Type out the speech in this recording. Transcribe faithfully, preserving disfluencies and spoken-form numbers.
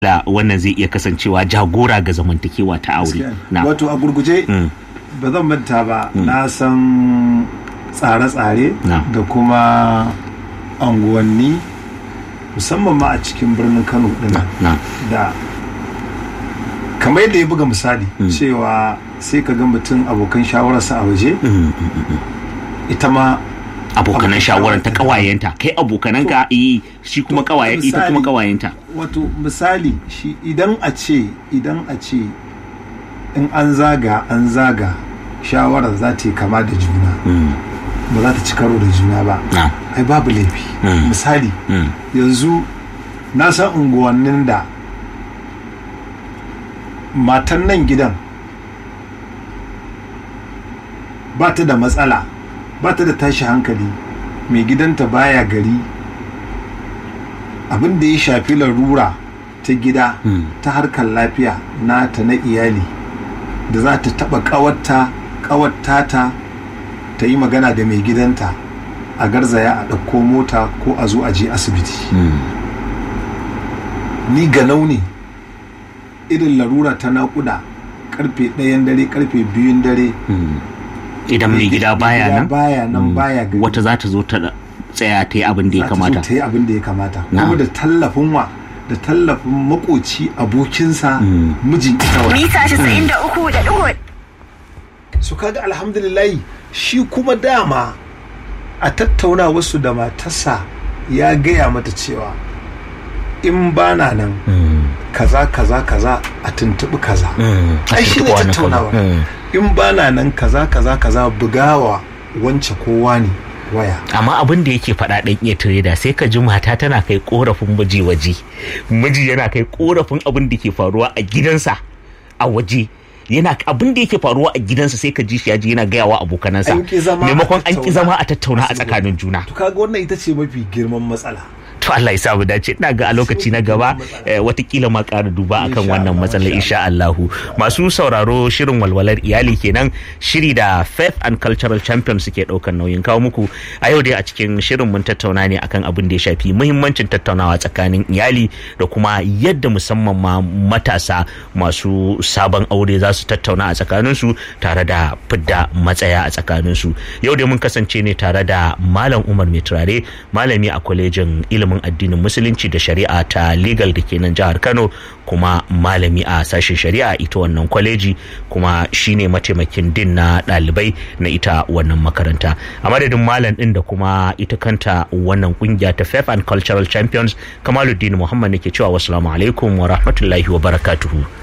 da wannan zai iya kasancewa jagora ga zamantakewa ta aure. Wato a gurguje ba zan manta ba na san tsare-tsare da kuma anguwanni musamman ma a cikin birnin Kano din da kamar yadda ya buga misali cewa sai ka ga mutum abokan shawararsa a waje ita ma abokanan shawarar ta kawayenta kai abokananka yi shi kuma kawayen ita kuma kawayenta. Wato misali shi idan a ce idan a ce in an zaga an zaga shawarar za ta yi kama da juna ba za ta ci karo da juna ba ai babu laifi. Misali yanzu na san unguwannin da matan nan gidan ba ta da matsala ba ta da tashi hankali mai gidanta baya gari abin da ya shafi larura ta gida ta harkar lafiya nata na iyali da za ta taba kawarta kawarta ta ta yi magana da mai gidanta a garzaya a ɗauko mota ko a zo a je asibiti. Ni ganau ne irin larura ta naƙuda karfe ɗayan dare karfe biyun dare idan mai gida baya nan baya nan baya gari wata za ta zo ta tsaya ta yi abin da ya kamata ta yi abin da ya kamata kuma da tallafin wa da tallafin makoci abokinsa mijin ita wa mita casa'in da uku da ɗigo su kaga alhamdulillah shi kuma dama a tattauna wasu da matarsa ya gaya mata cewa in bana nan kaza kaza kaza a tuntuɓi kaza ai shi ne tattaunawa in bana nan kaza kaza kaza bugawa wance kowa ne waya. Amma abin da yake faɗa ɗan iya tireda sai ka ji mata tana kai korafin miji waje miji yana kai korafin abin da ke faruwa a gidansa a waje yana abin da yake faruwa a gidansa sai ka ji shi yaji yana gayawa abokanansa maimakon an ki zama a tattauna a tsakanin juna. To kaga wannan ita ce mafi girman matsala. To Allah ya sa mu dace ina ga a lokaci na gaba watakila ma ƙara duba akan wannan matsalar insha Allahu. Masu sauraro shirin walwalar iyali kenan shiri da Faith and Cultural Champions suke ɗaukar nauyin kawo muku a yau dai a cikin shirin mun tattauna ne akan abin da ya shafi muhimmancin tattaunawa tsakanin iyali da kuma yadda musamman ma matasa masu sabon aure za su tattauna a tsakaninsu tare da fidda matsaya a tsakaninsu. Yau dai mun kasance ne tare da Malam Umar Mai Turare malami a kwalejin ilimin addinin musulunci da shari'a ta legal da ke nan jihar Kano kuma malami a sashen shari'a ita wannan kwaleji kuma shine mataimakin din na ɗalibai na ita wannan makaranta. A madadin malam din da kuma ita kanta wannan kungiya ta Faith and Cultural Champions Kamaluddin Muhammad nake cewa wassalamu alaikum wa rahmatullahi wa barakatuhu.